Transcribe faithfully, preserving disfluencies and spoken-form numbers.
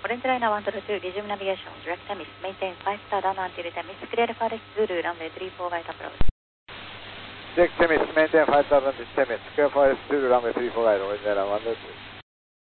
Orange Liner one zero two, resume navigation, direct Temis, maintain five star down until Temis, clear F R S Zulu, runway three four right approach. Direct Temis, maintain five thousand Temis, clear for Zulu, runway three four right, Orange Liner one zero two.